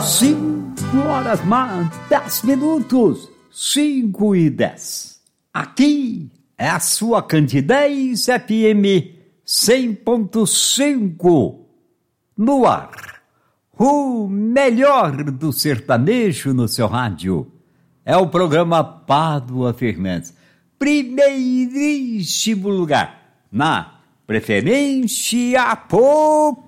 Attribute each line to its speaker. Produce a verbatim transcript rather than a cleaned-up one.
Speaker 1: Cinco horas mais dez minutos, cinco e dez. Aqui é a sua Candidez F M cem ponto cinco. No ar, o melhor do sertanejo no seu rádio. É o programa Pádua Fernandes. Primeiríssimo lugar, na preferência por